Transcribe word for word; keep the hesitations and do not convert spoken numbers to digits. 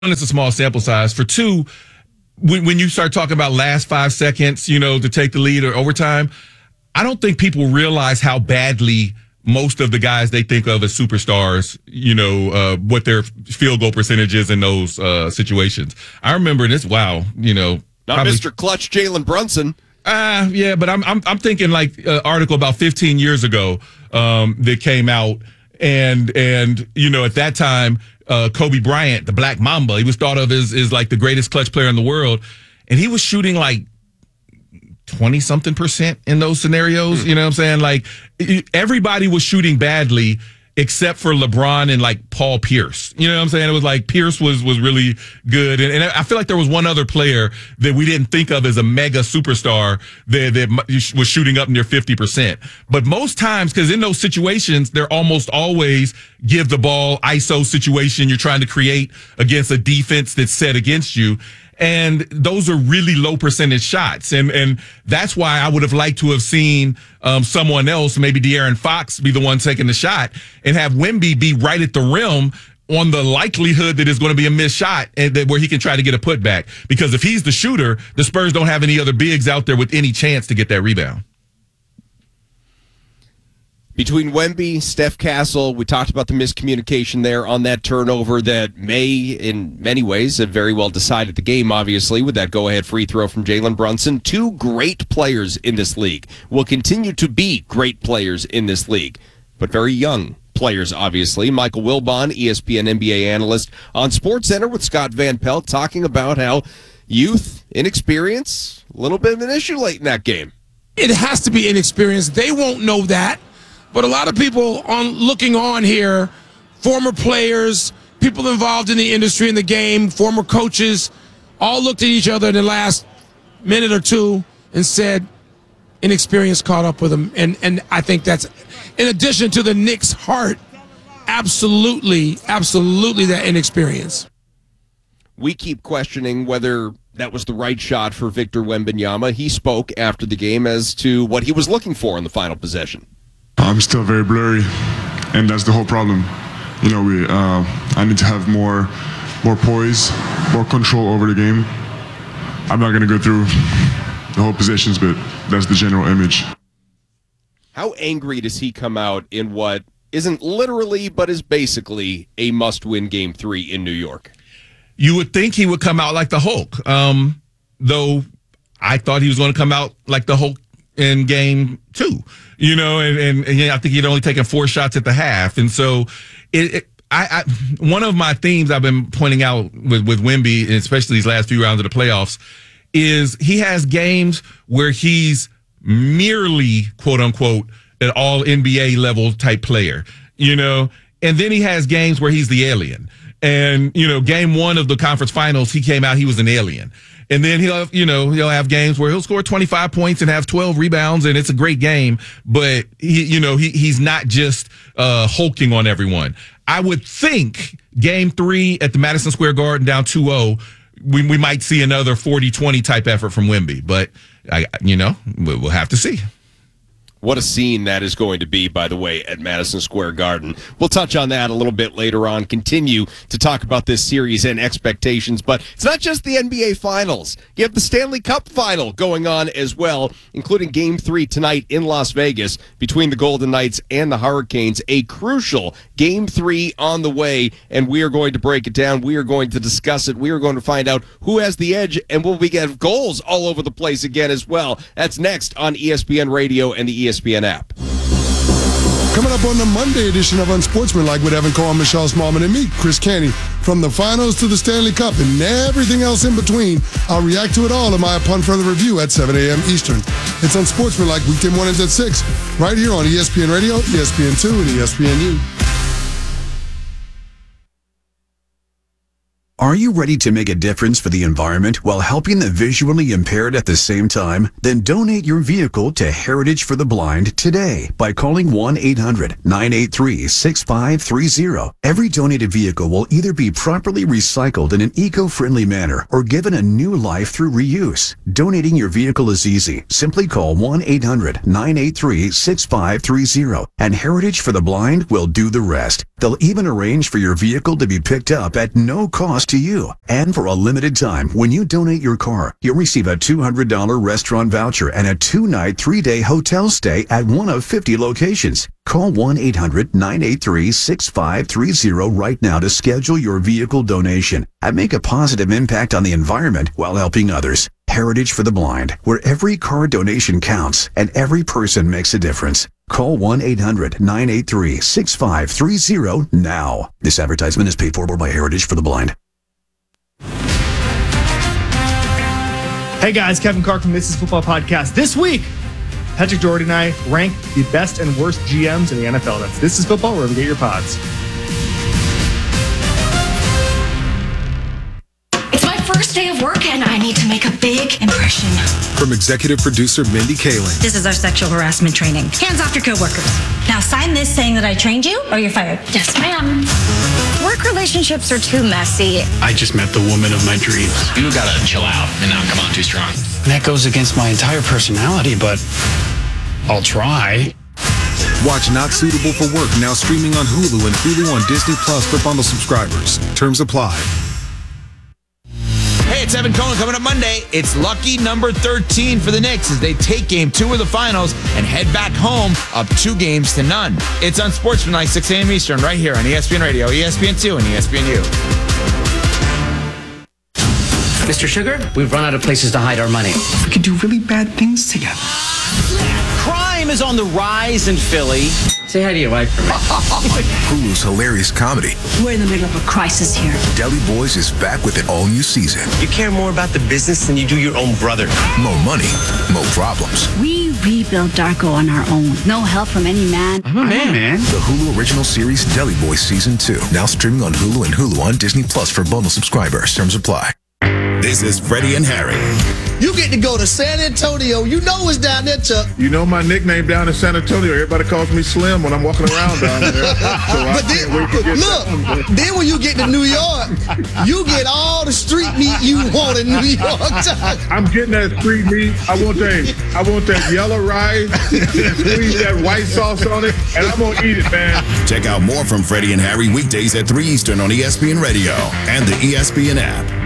it's a small sample size. For two, when, when you start talking about last five seconds, you know, to take the lead or overtime, I don't think people realize how badly most of the guys they think of as superstars, you know, uh, what their field goal percentage is in those uh, situations. I remember this. Wow, you know, not probably, Mister Clutch, Jalen Brunson. Ah, uh, yeah, but I'm I'm I'm thinking like an uh, article about fifteen years ago um, that came out, and and you know at that time. Uh, Kobe Bryant, the Black Mamba, he was thought of as, as like the greatest clutch player in the world. And he was shooting like twenty something percent in those scenarios. Mm. You know what I'm saying? Like everybody was shooting badly except for LeBron and like Paul Pierce. You know what I'm saying? It was like Pierce was, was really good. And, and I feel like there was one other player that we didn't think of as a mega superstar that, that was shooting up near fifty percent. But most times, because in those situations, they're almost always give the ball I S O situation you're trying to create against a defense that's set against you. And those are really low percentage shots. And and that's why I would have liked to have seen um, someone else, maybe De'Aaron Fox, be the one taking the shot and have Wemby be right at the rim on the likelihood that it's going to be a missed shot and that where he can try to get a putback. Because if he's the shooter, the Spurs don't have any other bigs out there with any chance to get that rebound. Between Wemby, Steph Castle, we talked about the miscommunication there on that turnover that may, in many ways, have very well decided the game, obviously, with that go-ahead free throw from Jalen Brunson. Two great players in this league. Will continue to be great players in this league, but very young players, obviously. Michael Wilbon, E S P N N B A analyst on SportsCenter with Scott Van Pelt, talking about how youth, inexperience, a little bit of an issue late in that game. It has to be inexperience. They won't know that. But a lot of people on looking on here, former players, people involved in the industry, in the game, former coaches, all looked at each other in the last minute or two and said, inexperience caught up with them. And, and I think that's, in addition to the Knicks' heart, absolutely, absolutely that inexperience. We keep questioning whether that was the right shot for Victor Wembanyama. He spoke after the game as to what he was looking for in the final possession. I'm still very blurry, and that's the whole problem. You know, we uh, I need to have more, more poise, more control over the game. I'm not going to go through the whole positions, but that's the general image. How angry does he come out in what isn't literally, but is basically a must-win game three in New York? You would think he would come out like the Hulk, um, though I thought he was going to come out like the Hulk in game two, you know, and, and, and yeah, I think he'd only taken four shots at the half. And so it, it I, I, one of my themes I've been pointing out with, with Wemby, and especially these last few rounds of the playoffs, is he has games where he's merely, quote unquote, an all N B A level type player, you know, and then he has games where he's the alien. And, you know, game one of the conference finals, he came out, he was an alien. And then he'll, you know, he'll have games where he'll score twenty-five points and have twelve rebounds, and it's a great game. But he, you know, he he's not just uh, hulking on everyone. I would think game three at the Madison Square Garden down two oh, we we might see another forty twenty type effort from Wemby. But I, you know, we'll have to see. What a scene that is going to be, by the way, at Madison Square Garden. We'll touch on that a little bit later on, continue to talk about this series and expectations. But it's not just the N B A Finals. You have the Stanley Cup Final going on as well, including Game three tonight in Las Vegas between the Golden Knights and the Hurricanes. A crucial Game three on the way, and we are going to break it down. We are going to discuss it. We are going to find out who has the edge, and will we get goals all over the place again as well. That's next on E S P N Radio and the E S P N app. Coming up on the Monday edition of Unsportsmanlike with Evan Cohen, Michelle Smallman, and me, Chris Canty. From the finals to the Stanley Cup and everything else in between, I'll react to it all in my Upon Further Review at seven a.m. Eastern. It's Unsportsmanlike weekday mornings at six, right here on E S P N Radio, E S P N two, and E S P N U. Are you ready to make a difference for the environment while helping the visually impaired at the same time? Then donate your vehicle to Heritage for the Blind today by calling one eight hundred nine eight three six five three zero. Every donated vehicle will either be properly recycled in an eco-friendly manner or given a new life through reuse. Donating your vehicle is easy. Simply call one eight hundred nine eight three six five three zero and Heritage for the Blind will do the rest. They'll even arrange for your vehicle to be picked up at no cost to you. And for a limited time, when you donate your car, you'll receive a two hundred dollars restaurant voucher and a two-night, three-day hotel stay at one of fifty locations. Call one eight hundred nine eight three six five three zero right now to schedule your vehicle donation and make a positive impact on the environment while helping others. Heritage for the Blind, where every car donation counts and every person makes a difference. Call one eight hundred nine eight three six five three zero now. This advertisement is paid for by Heritage for the Blind. Hey guys, Kevin Clark from This Is Football Podcast. This week, Patrick Doherty and I rank the best and worst G Ms in the N F L. That's This Is Football, wherever you get your pods. It's my first day of work and I need to make a big impression. From executive producer Mindy Kaling. This is our sexual harassment training. Hands off your coworkers. Now sign this saying that I trained you or you're fired. Yes, ma'am. Work relationships are too messy. I just met the woman of my dreams. You gotta chill out and not come on too strong. That goes against my entire personality, but I'll try. Watch Not Suitable for Work now streaming on Hulu and Hulu on Disney Plus for bundle subscribers. Terms apply. Hey, it's Evan Cohen. Coming up Monday, it's lucky number thirteen for the Knicks as they take game two of the finals and head back home up two games to none. It's on Sportsmanlike, six a.m. Eastern, right here on E S P N Radio, E S P N two, and E S P N U. Mister Sugar, we've run out of places to hide our money. We could do really bad things together. Crime is on the rise in Philly. Say hi to your wife for me. Hulu's hilarious comedy. We're in the middle of a crisis here. Deli Boys is back with an all-new season. You care more about the business than you do your own brother. More money, more problems. We rebuilt Darko on our own. No help from any man. I'm a man, man. The Hulu original series Deli Boys Season two. Now streaming on Hulu and Hulu on Disney Plus for bundle subscribers. Terms apply. This is Freddie and Harry. You get to go to San Antonio. You know it's down there, Chuck. You know my nickname down in San Antonio. Everybody calls me Slim when I'm walking around down there. So I but then, can't wait to get look, then when you get to New York, you get all the street meat you want in New York, Chuck. I'm getting that street meat. I want that. I want that yellow rice. Squeeze that white sauce on it, and I'm gonna eat it, man. Check out more from Freddie and Harry weekdays at three Eastern on E S P N Radio and the E S P N app.